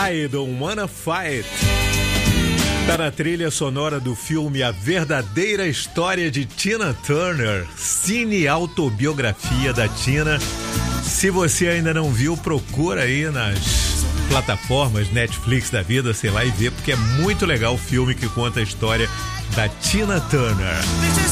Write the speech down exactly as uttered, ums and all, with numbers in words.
I Don't Wanna Fight. Tá na trilha sonora do filme A Verdadeira História de Tina Turner, cine-autobiografia da Tina. Se você ainda não viu, procura aí nas plataformas Netflix da vida, sei lá, e vê, porque é muito legal o filme que conta a história da Tina Turner.